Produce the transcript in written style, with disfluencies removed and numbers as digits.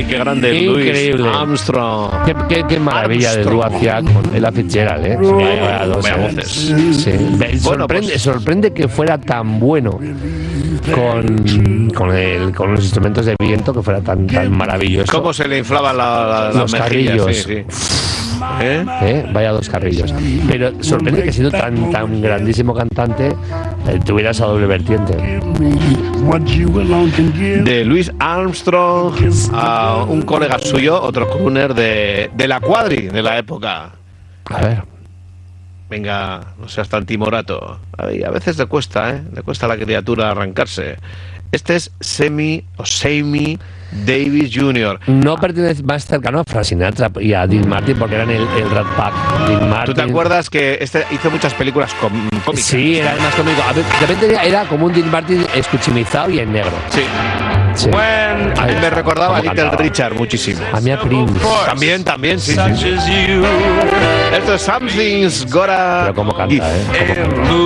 ¡Ay, qué grande! Increíble. Louis Armstrong. Qué maravilla Armstrong. de dúo hacía con Ella Fitzgerald, ¿eh? Vaya Voces. voces. Sí. Bueno, Sorprende que fuera tan bueno con los instrumentos de viento, que fuera tan maravilloso. ¿Cómo se le inflaban las Los mejillas? carrillos. Sí. Vaya dos carrillos. Pero sorprende que siendo tan grandísimo cantante tuviera esa doble vertiente. De Louis Armstrong a un colega suyo, otro crooner de la Quadri de la época. A ver. Venga, no seas tan timorato. A veces le cuesta a la criatura arrancarse. Este es Sammy Davis Jr. No pertenece más cercano a Frank Sinatra y a Dean Martin porque eran el Rat Pack. Dean Martin. ¿Tú te acuerdas que este hizo muchas películas cómicas? Sí, era más cómico. A ver, de repente era como un Dean Martin escuchimizado y en negro. Sí. Sí. Bueno, a mí me recordaba a ¿Cómo Little cantaba? Richard muchísimo. A mí a Prince. También, sí. Esto es Something's Gotta Pero cómo canta, Give. ¿eh?